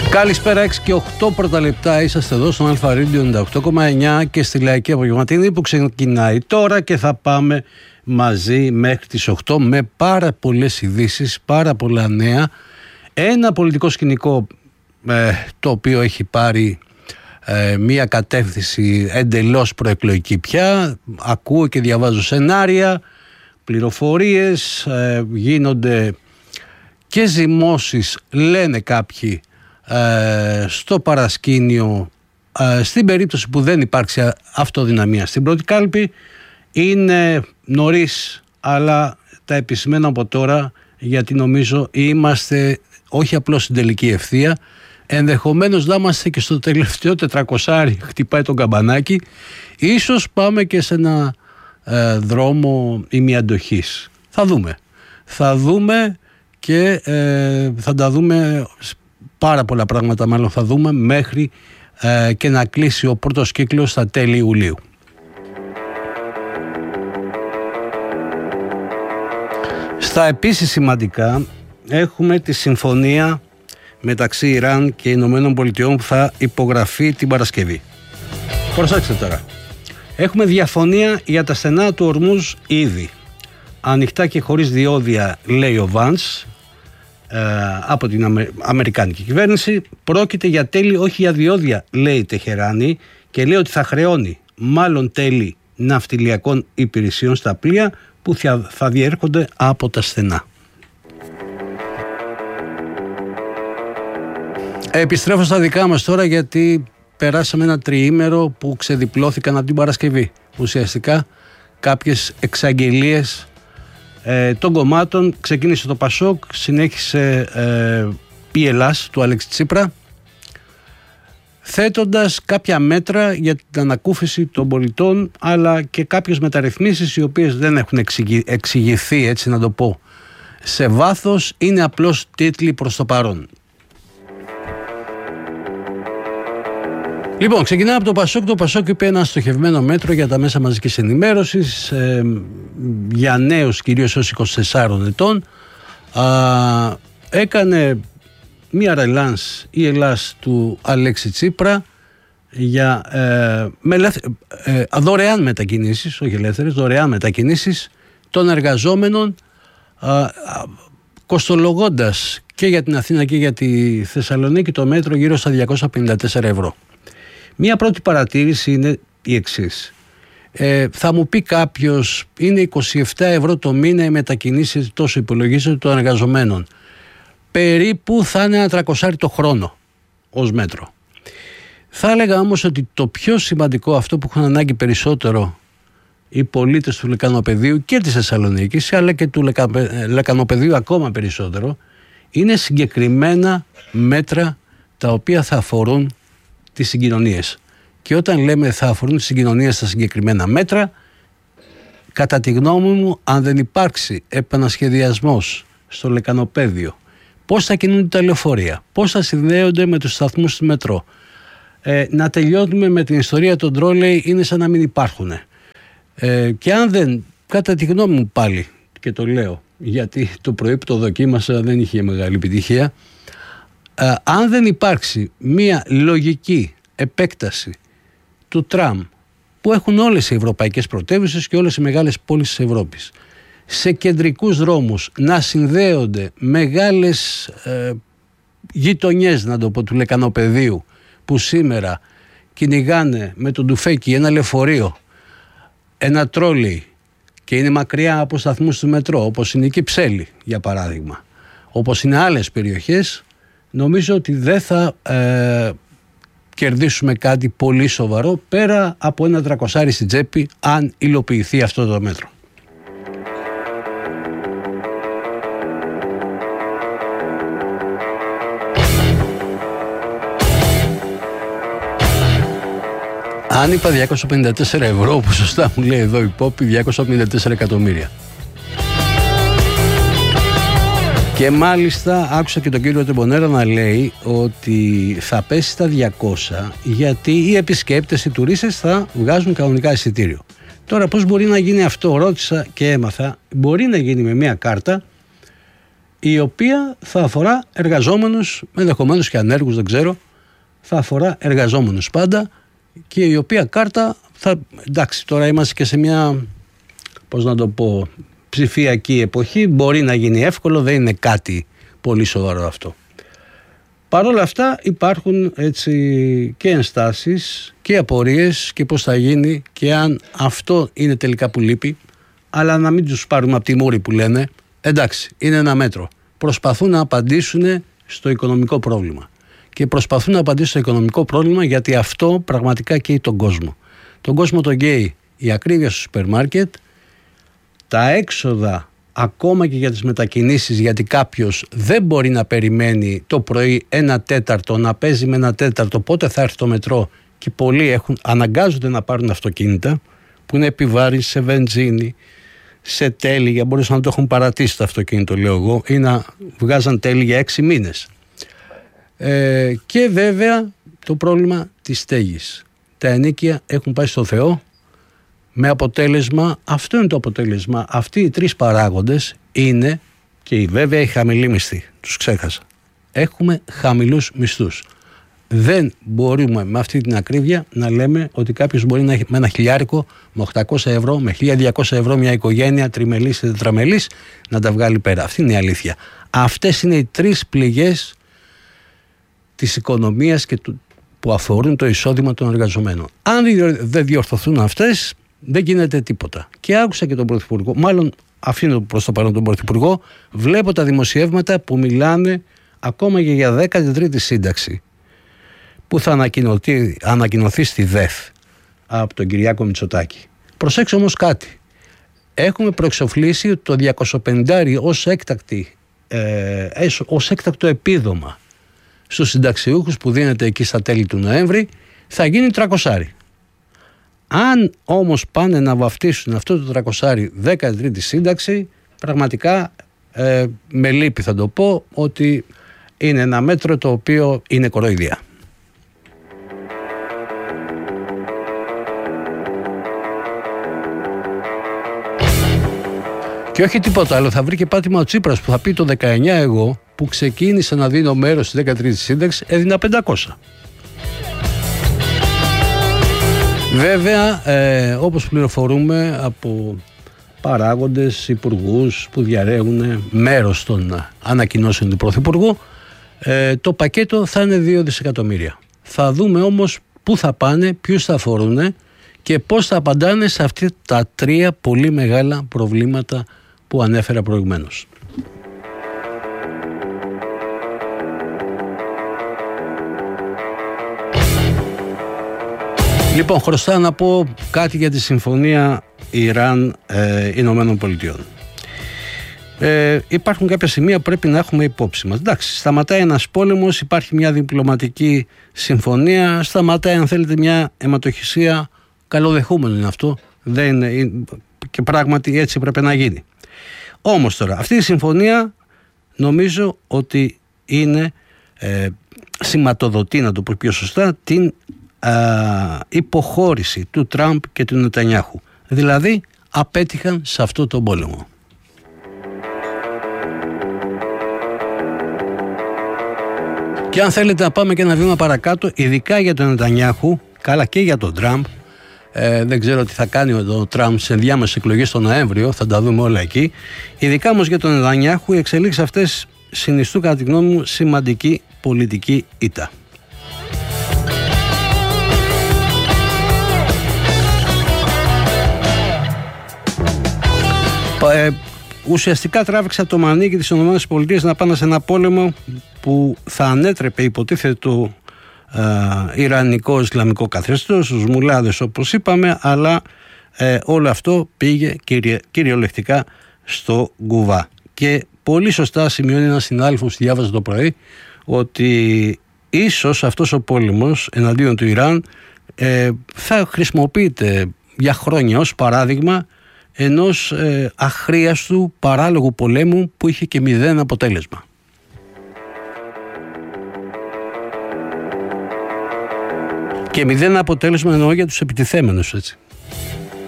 Καλησπέρα, 6 και 8 πρώτα λεπτά. Είσαστε εδώ στον Αλφα Radio 98,9 και στη Λαϊκή Απογευματινή που ξεκινάει τώρα και θα πάμε μαζί μέχρι τις 8 με πάρα πολλές ειδήσεις, πάρα πολλά νέα. Ένα πολιτικό σκηνικό το οποίο έχει πάρει μία κατεύθυνση εντελώς προεκλογική πια. Ακούω και διαβάζω σενάρια, πληροφορίες, γίνονται και ζυμώσεις, λένε κάποιοι, στο παρασκήνιο, στην περίπτωση που δεν υπάρξει αυτοδυναμία στην πρώτη κάλπη. Είναι νωρίς, αλλά τα επισημαίνω από τώρα, γιατί νομίζω είμαστε όχι απλώς στην τελική ευθεία, ενδεχομένως να είμαστε και στο τελευταίο 400, χτυπάει τον καμπανάκι, ίσως πάμε και σε ένα δρόμο ημιαντοχής. Θα δούμε και θα τα δούμε, πάρα πολλά πράγματα μάλλον θα δούμε μέχρι και να κλείσει ο πρώτος κύκλος στα τέλη Ιουλίου. Στα επίσης σημαντικά έχουμε τη συμφωνία μεταξύ Ιράν και Ηνωμένων Πολιτειών που θα υπογραφεί την Παρασκευή. Προσέξτε τώρα. Έχουμε διαφωνία για τα στενά του Ορμούζ ήδη. Ανοιχτά και χωρίς διόδια, λέει ο Βάνς, από την Αμερικάνικη κυβέρνηση. Πρόκειται για τέλη, όχι για διόδια, λέει η Τεχεράνη, και λέει ότι θα χρεώνει μάλλον τέλη ναυτιλιακών υπηρεσιών στα πλοία που θα διέρχονται από τα στενά. Επιστρέφω στα δικά μας τώρα, γιατί περάσαμε ένα τριήμερο που ξεδιπλώθηκαν από την Παρασκευή. Ουσιαστικά κάποιες εξαγγελίες των κομμάτων. Ξεκίνησε το Πασόκ, συνέχισε η Ελλάς του Αλέξη Τσίπρα, θέτοντας κάποια μέτρα για την ανακούφιση των πολιτών, αλλά και κάποιες μεταρρυθμίσεις οι οποίες δεν έχουν εξηγηθεί, έτσι να το πω, σε βάθος, είναι απλώς τίτλοι προς το παρόν. Λοιπόν, ξεκινάμε από το Πασόκ. Το Πασόκ είπε ένα στοχευμένο μέτρο για τα μέσα μαζικής ενημέρωσης, για νέους κυρίως ως 24 ετών. Έκανε μία ρελάνς η Ελλάς του Αλέξη Τσίπρα για δωρεάν μετακινήσεις, όχι ελεύθερες, δωρεάν μετακινήσεις των εργαζόμενων, κοστολογώντας και για την Αθήνα και για τη Θεσσαλονίκη το μέτρο γύρω στα 254 ευρώ. Μία πρώτη παρατήρηση είναι η εξής. Θα μου πει κάποιος, είναι 27 ευρώ το μήνα οι μετακινήσεις, τόσο υπολογίζεται, των εργαζομένων. Περίπου θα είναι ένα 300 το χρόνο ως μέτρο. Θα έλεγα όμως ότι το πιο σημαντικό, αυτό που έχουν ανάγκη περισσότερο οι πολίτες του Λεκανοπεδίου και της Θεσσαλονίκης, αλλά και του Λεκανοπεδίου ακόμα περισσότερο, είναι συγκεκριμένα μέτρα τα οποία θα αφορούν τις συγκοινωνίες. Και όταν λέμε θα αφορούν τις συγκοινωνίες στα συγκεκριμένα μέτρα, κατά τη γνώμη μου, αν δεν υπάρξει επανασχεδιασμός στο Λεκανοπέδιο, πώς θα κινούνται τα λεωφορεία, πώς θα συνδέονται με τους σταθμούς του μετρό, να τελειώνουμε με την ιστορία των τρόλεϊ, είναι σαν να μην υπάρχουν. Και αν δεν, κατά τη γνώμη μου πάλι, και το λέω γιατί το πρωί που το δοκίμασα δεν είχε μεγάλη επιτυχία, αν δεν υπάρξει μία λογική επέκταση του τραμ που έχουν όλες οι ευρωπαϊκές πρωτεύουσες και όλες οι μεγάλες πόλεις της Ευρώπης, σε κεντρικούς δρόμους να συνδέονται μεγάλες γειτονιές, να το πω, του Λεκανοπεδίου, που σήμερα κυνηγάνε με τον τουφέκι ένα λεωφορείο, ένα τρόλι, και είναι μακριά από σταθμούς του μετρό, όπως είναι η Κυψέλη για παράδειγμα, όπως είναι άλλες περιοχές, νομίζω ότι δεν θα κερδίσουμε κάτι πολύ σοβαρό πέρα από ένα 300 στην τσέπη, αν υλοποιηθεί αυτό το μέτρο. Αν είπα 254 ευρώ, όπως σωστά μου λέει εδώ η Πόπη, 254 εκατομμύρια. Και μάλιστα άκουσα και τον κύριο Τεμπονέρα να λέει ότι θα πέσει στα 200 γιατί οι επισκέπτες, οι τουρίστες θα βγάζουν κανονικά εισιτήριο. Τώρα πώς μπορεί να γίνει αυτό, ρώτησα και έμαθα. Μπορεί να γίνει με μια κάρτα η οποία θα αφορά εργαζόμενους, ενδεχομένως και ανέργους, δεν ξέρω, θα αφορά εργαζόμενους πάντα, και η οποία κάρτα εντάξει, τώρα είμαστε και σε μια, πώς να το πω, ψηφιακή εποχή, μπορεί να γίνει εύκολο, δεν είναι κάτι πολύ σοβαρό αυτό. Παρ' όλα αυτά υπάρχουν έτσι και ενστάσεις και απορίες και πώς θα γίνει και αν αυτό είναι τελικά που λείπει, αλλά να μην τους πάρουμε από τη μούρη που λένε. Εντάξει, είναι ένα μέτρο. Προσπαθούν να απαντήσουν στο οικονομικό πρόβλημα. Και προσπαθούν να απαντήσουν στο οικονομικό πρόβλημα γιατί αυτό πραγματικά καίει τον κόσμο. Τον κόσμο τον καίει η ακρίβεια στο σούπερ μάρκετ, τα έξοδα ακόμα και για τις μετακινήσεις, γιατί κάποιος δεν μπορεί να περιμένει το πρωί 1/4 να παίζει με 1/4 πότε θα έρθει το μετρό, και πολλοί αναγκάζονται να πάρουν αυτοκίνητα που είναι επιβάρυνση σε βενζίνη, σε τέλη, για μπορούσαν να το έχουν παρατήσει το αυτοκίνητο, λέω εγώ, ή να βγάζαν τέλη για 6 μήνες. Και βέβαια το πρόβλημα της στέγης. Τα ενοίκια έχουν πάει στο Θεό, με αποτέλεσμα, αυτό είναι το αποτέλεσμα. Αυτοί οι τρεις παράγοντες είναι, και βέβαια οι χαμηλοί μισθοί, τους ξέχασα. Έχουμε χαμηλούς μισθούς. Δεν μπορούμε με αυτή την ακρίβεια να λέμε ότι κάποιος μπορεί να έχει με 1.000, με 800 ευρώ, με 1.200 ευρώ μια οικογένεια τριμελής ή τετραμελής να τα βγάλει πέρα. Αυτή είναι η αλήθεια. Αυτές είναι οι τρεις πληγές της οικονομίας και που αφορούν το εισόδημα των εργαζομένων. Αν δεν διορθωθούν αυτές, δεν γίνεται τίποτα. Και άκουσα και τον Πρωθυπουργό, μάλλον αφήνω προς το παρόν τον Πρωθυπουργό, βλέπω τα δημοσιεύματα που μιλάνε ακόμα και για 13η σύνταξη που θα ανακοινωθεί στη ΔΕΘ από τον Κυριάκο Μητσοτάκη. Προσέξτε όμως κάτι. Έχουμε προεξοφλήσει το 250 ως έκτακτο επίδομα στους συνταξιούχους που δίνεται εκεί στα τέλη του Νοέμβρη, θα γίνει 300. Αν όμως πάνε να βαφτίσουν αυτό το 300 13η σύνταξη, πραγματικά με λύπη θα το πω ότι είναι ένα μέτρο το οποίο είναι κοροϊδία. Και όχι τίποτα άλλο, θα βρει και πάτημα ο Τσίπρας που θα πει το 19 εγώ που ξεκίνησα να δίνω μέρος στη 13η σύνταξη έδινα 500. Βέβαια, όπως πληροφορούμε από παράγοντες, υπουργούς που διαρρέουν μέρος των ανακοινώσεων του Πρωθυπουργού, το πακέτο θα είναι 2 δισεκατομμύρια. Θα δούμε όμως πού θα πάνε, ποιους θα αφορούν και πώς θα απαντάνε σε αυτά τα 3 πολύ μεγάλα προβλήματα που ανέφερα προηγουμένως. Λοιπόν, χρωστάω να πω κάτι για τη συμφωνία Ιράν-Ηνωμένων Πολιτειών. Υπάρχουν κάποια σημεία που πρέπει να έχουμε υπόψη μας. Εντάξει, σταματάει ένας πόλεμος, υπάρχει μια διπλωματική συμφωνία, σταματάει αν θέλετε μια αιματοχυσία, καλοδεχούμενο είναι αυτό, δεν είναι, και πράγματι έτσι πρέπει να γίνει. Όμως τώρα, αυτή η συμφωνία νομίζω ότι είναι σηματοδοτεί, να το πω πιο σωστά, την υποχώρηση του Τραμπ και του Νετανιάχου. Δηλαδή απέτυχαν σε αυτό το πόλεμο. Και αν θέλετε να πάμε και ένα βήμα παρακάτω, ειδικά για τον Νετανιάχου, καλά και για τον Τραμπ, δεν ξέρω τι θα κάνει ο Τραμπ σε ενδιάμεσες εκλογές τον Νοέμβριο, θα τα δούμε όλα εκεί. Ειδικά όμως για τον Νετανιάχου, οι εξελίξεις αυτές συνιστούν κατά τη γνώμη μου σημαντική πολιτική ήττα. Ουσιαστικά τράβηξα το μανίκι της ΗΠΑ να πάνε σε ένα πόλεμο που θα ανέτρεπε υποτίθεται το Ιρανικό Ισλαμικό καθεστώς, τους μουλάδες όπως είπαμε, αλλά όλο αυτό πήγε κυριολεκτικά στο γκουβά. Και πολύ σωστά σημειώνει ένας συνάδελφος που διάβαζε το πρωί ότι ίσως αυτός ο πόλεμος εναντίον του Ιράν θα χρησιμοποιείται για χρόνια ως παράδειγμα ενός αχρίαστου παράλογου πολέμου που είχε και 0 αποτέλεσμα. Και 0 αποτέλεσμα εννοώ για τους επιτιθέμενους, έτσι.